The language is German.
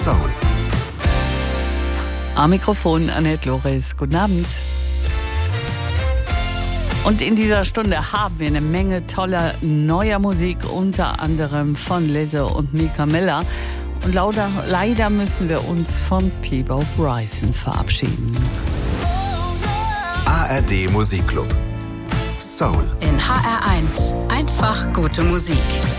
Soul. Am Mikrofon Annette Loris. Guten Abend. Und in dieser Stunde haben wir eine Menge toller neuer Musik, unter anderem von Lizzo und Mika Miller. Und leider müssen wir uns von Peabo Bryson verabschieden. ARD Musikclub. Soul. In HR1. Einfach gute Musik.